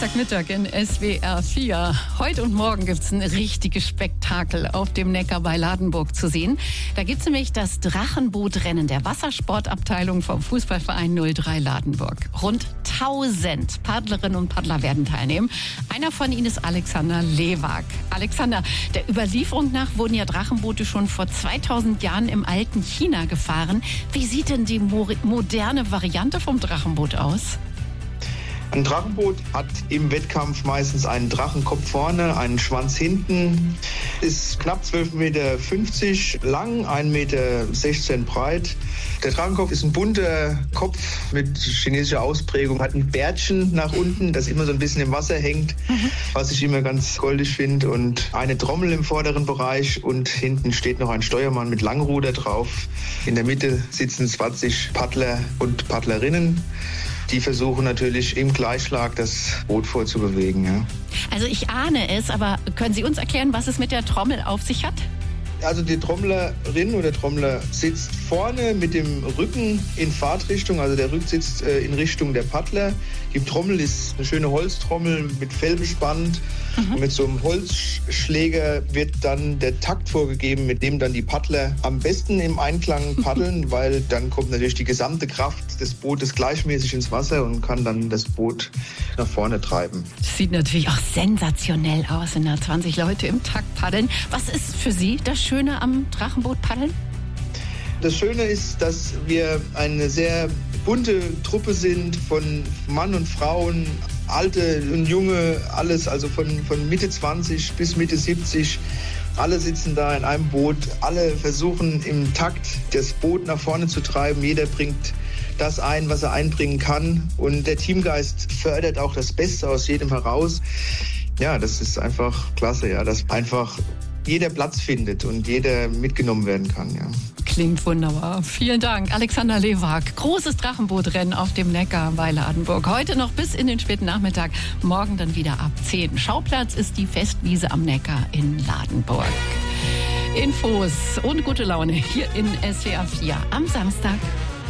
Samstagmittag in SWR 4. Heute und morgen gibt es ein richtiges Spektakel auf dem Neckar bei Ladenburg zu sehen. Da gibt es nämlich das Drachenbootrennen der Wassersportabteilung vom Fußballverein 03 Ladenburg. Rund 1000 Paddlerinnen und Paddler werden teilnehmen. Einer von ihnen ist Alexander Lewak. Alexander, der Überlieferung nach wurden ja Drachenboote schon vor 2000 Jahren im alten China gefahren. Wie sieht denn die moderne Variante vom Drachenboot aus? Ein Drachenboot hat im Wettkampf meistens einen Drachenkopf vorne, einen Schwanz hinten, ist knapp 12,50 Meter lang, 1,16 Meter breit. Der Drachenkopf ist ein bunter Kopf mit chinesischer Ausprägung, hat ein Bärtchen nach unten, das immer so ein bisschen im Wasser hängt, was ich immer ganz goldig finde, und eine Trommel im vorderen Bereich, und hinten steht noch ein Steuermann mit Langruder drauf. In der Mitte sitzen 20 Paddler und Paddlerinnen. Die versuchen natürlich im Gleichschlag das Boot vorzubewegen. Ja. Also ich ahne es, aber können Sie uns erklären, was es mit der Trommel auf sich hat? Also die Trommlerin oder Trommler sitzt vorne mit dem Rücken in Fahrtrichtung, also der Rücksitz in Richtung der Paddler. Die Trommel ist eine schöne Holztrommel mit Fell bespannt. Und mit so einem Holzschläger wird dann der Takt vorgegeben, mit dem dann die Paddler am besten im Einklang paddeln, weil dann kommt natürlich die gesamte Kraft des Bootes gleichmäßig ins Wasser und kann dann das Boot nach vorne treiben. Sieht natürlich auch sensationell aus, wenn da 20 Leute im Takt paddeln. Was ist für Sie das Schöne am Drachenboot-Paddeln? Das Schöne ist, dass wir eine sehr bunte Truppe sind von Mann und Frauen, Alte und Junge, alles, also von Mitte 20 bis Mitte 70. Alle sitzen da in einem Boot, alle versuchen im Takt das Boot nach vorne zu treiben. Jeder bringt das ein, was er einbringen kann. Und der Teamgeist fördert auch das Beste aus jedem heraus. Ja, das ist einfach klasse, ja, dass einfach jeder Platz findet und jeder mitgenommen werden kann. Ja. Klingt wunderbar. Vielen Dank, Alexander Lewak. Großes Drachenbootrennen auf dem Neckar bei Ladenburg. Heute noch bis in den späten Nachmittag, morgen dann wieder ab 10. Schauplatz ist die Festwiese am Neckar in Ladenburg. Infos und gute Laune hier in SWR 4 am Samstag.